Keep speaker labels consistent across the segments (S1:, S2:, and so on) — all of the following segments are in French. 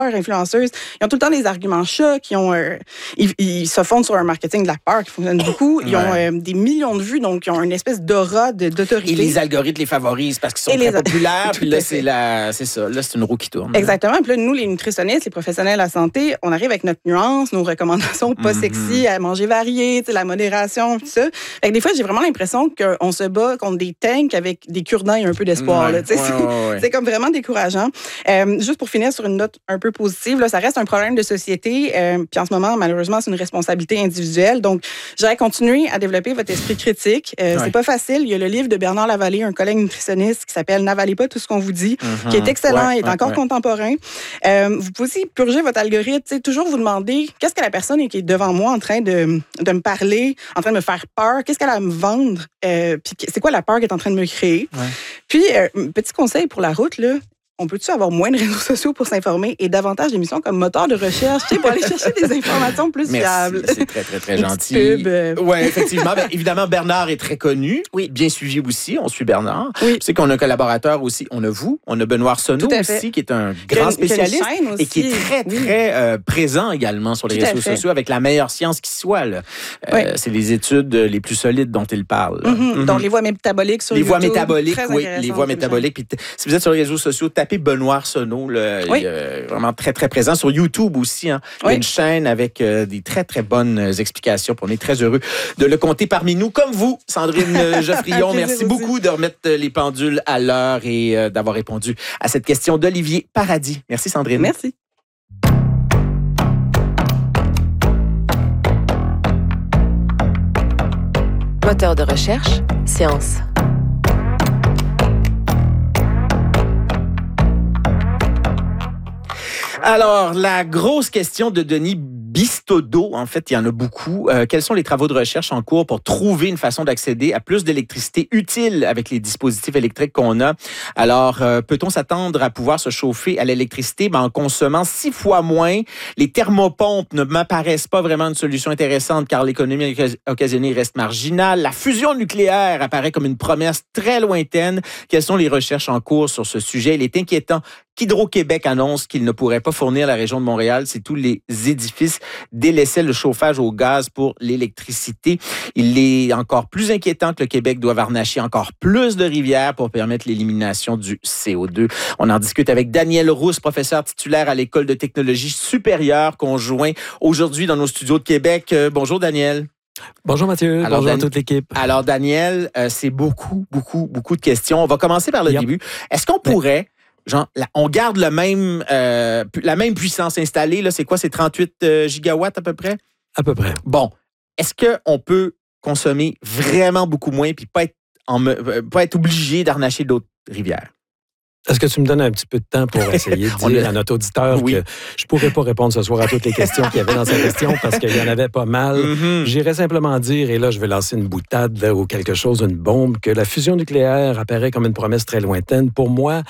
S1: influenceuses. Ils ont tout le temps des arguments chocs. Ils se fondent sur un marketing de la peur qui fonctionne beaucoup. Ils ont des millions de vues, donc ils ont une espèce d'aura d'autorité.
S2: Et les algorithmes les favorisent parce qu'ils sont très populaires. Puis là, c'est ça. Là, c'est une roue qui tourne.
S1: Exactement. Puis là, nous, les nutritionnistes, les professionnels de la santé, on arrive avec notre nuance, nos recommandations pas sexy, à manger varié, la modération, tout ça. Fait que des fois, j'ai vraiment l'impression qu'on se bat contre des tanks avec des cure-dents et un peu d'espoir. C'est comme vraiment décourageant. Juste pour finir sur une note un peu positive, là, ça reste un problème de société. Puis en ce moment, malheureusement, c'est une responsabilité individuelle. Donc, j'aurais continué à développer votre esprit critique. C'est pas facile. Il y a le livre de Bernard Lavallée, un collègue nutritionniste, qui s'appelle « N'avalez pas tout ce qu'on vous dit », qui est excellent, est encore contemporain. Vous pouvez aussi purger votre algorithme. Toujours vous demander qu'est-ce que la personne qui est devant moi en train de me parler, en train de me faire peur, qu'est-ce qu'elle a à me vendre, puis c'est quoi la peur qu'elle est en train de me créer. Puis, petit conseil pour la route, là, on peut-tu avoir moins de réseaux sociaux pour s'informer et davantage d'émissions comme moteur de recherche, pour aller chercher des informations plus fiables?
S2: C'est très, très, très gentil. Oui, effectivement. Évidemment, Bernard est très connu, bien suivi aussi. On suit Bernard. Tu sais qu'on a un collaborateur aussi. On a vous, on a Benoît Arsenault aussi, qui est un grand spécialiste et qui est très, très présent également sur les réseaux sociaux avec la meilleure science qui soit. C'est les études les plus solides dont il parle.
S1: Donc, les voies métaboliques sur YouTube.
S2: Les voix métaboliques, les voix métaboliques. Puis, si vous êtes sur les réseaux sociaux, tapez Benoît Arsenault, il est vraiment très, très présent. Sur YouTube aussi, il y a une chaîne avec des très, très bonnes explications. On est très heureux de le compter parmi nous, comme vous, Sandrine Geoffrion. Merci beaucoup de remettre les pendules à l'heure et d'avoir répondu à cette question d'Olivier Paradis. Merci, Sandrine.
S1: Merci.
S3: Moteur de recherche, Science.
S2: Alors, la grosse question de Denis Bistodeau, en fait, il y en a beaucoup. Quels sont les travaux de recherche en cours pour trouver une façon d'accéder à plus d'électricité utile avec les dispositifs électriques qu'on a? Alors, peut-on s'attendre à pouvoir se chauffer à l'électricité en consommant 6 fois moins? Les thermopompes ne m'apparaissent pas vraiment une solution intéressante car l'économie occasionnée reste marginale. La fusion nucléaire apparaît comme une promesse très lointaine. Quelles sont les recherches en cours sur ce sujet? Il est inquiétant qu'Hydro-Québec annonce qu'il ne pourrait pas fournir la région de Montréal si tous les édifices délaissaient le chauffage au gaz pour l'électricité. Il est encore plus inquiétant que le Québec doive harnacher encore plus de rivières pour permettre l'élimination du CO2. On en discute avec Daniel Rousse, professeur titulaire à l'École de technologie supérieure, qu'on joint aujourd'hui dans nos studios de Québec. Bonjour, Daniel.
S4: Bonjour Mathieu, bonjour à toute l'équipe.
S2: Alors Daniel, c'est beaucoup de questions. On va commencer par le début. Est-ce qu'on pourrait... on garde la même puissance installée. Là, c'est quoi? C'est 38 gigawatts à peu près?
S4: À peu près.
S2: Bon. Est-ce qu'on peut consommer vraiment beaucoup moins puis pas être obligé d'harnacher d'autres rivières?
S4: Est-ce que tu me donnes un petit peu de temps pour essayer de dire à notre auditeur que je ne pourrais pas répondre ce soir à toutes les questions qu'il y avait dans sa question parce qu'il y en avait pas mal. J'irais simplement dire, et là je vais lancer une boutade ou quelque chose, une bombe, que la fusion nucléaire apparaît comme une promesse très lointaine. Pour moi,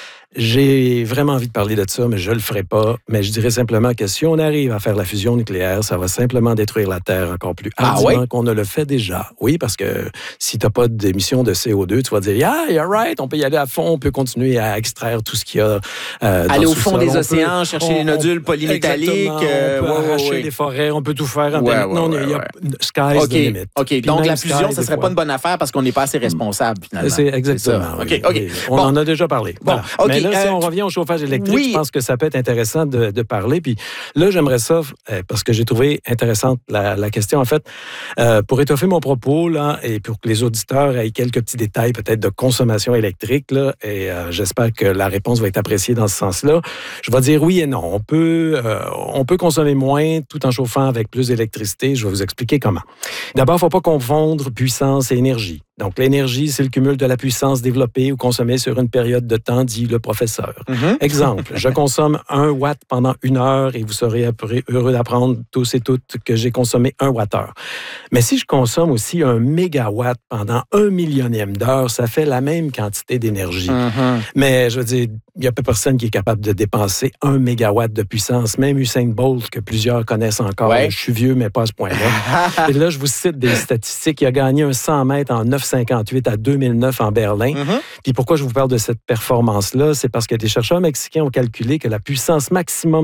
S4: j'ai vraiment envie de parler de ça, mais je le ferai pas. Mais je dirais simplement que si on arrive à faire la fusion nucléaire, ça va simplement détruire la Terre encore plus hardiment qu'on ne le fait déjà. Oui, parce que si tu n'as pas d'émissions de CO2, tu vas dire « Yeah, you're right, on peut y aller à fond, on peut continuer à extraire tout ce qu'il y a
S2: aller au fond des océans, chercher les nodules polymétalliques.
S4: On peut arracher des forêts, on peut tout faire. Non, il y a sky's the limit.
S2: OK, donc la fusion, ça ne serait pas une bonne affaire parce qu'on n'est pas assez responsable, finalement.
S4: C'est exactement. On en a déjà parlé.
S2: Bon,
S4: Mais là, si on revient au chauffage électrique, je pense que ça peut être intéressant de parler. Puis là, j'aimerais ça, parce que j'ai trouvé intéressante la question, en fait, pour étoffer mon propos, là, et pour que les auditeurs aient quelques petits détails peut-être de consommation électrique, là, et j'espère que la réponse va être appréciée dans ce sens-là. Je vais dire oui et non. On peut consommer moins tout en chauffant avec plus d'électricité. Je vais vous expliquer comment. D'abord, il ne faut pas confondre puissance et énergie. Donc, l'énergie, c'est le cumul de la puissance développée ou consommée sur une période de temps, dit le professeur. Exemple, je consomme 1 watt pendant 1 heure et vous serez heureux d'apprendre tous et toutes que j'ai consommé 1 wattheure. Mais si je consomme aussi 1 mégawatt pendant 1 millionième d'heure, ça fait la même quantité d'énergie. Mais je veux dire, il n'y a pas personne qui est capable de dépenser 1 mégawatt de puissance, même Usain Bolt, que plusieurs connaissent encore. Je suis vieux, mais pas à ce point-là. Et là, je vous cite des statistiques. Il a gagné un 100 mètres en 9,58 à 2009 en Berlin. Puis pourquoi je vous parle de cette performance-là? C'est parce que des chercheurs mexicains ont calculé que la puissance maximum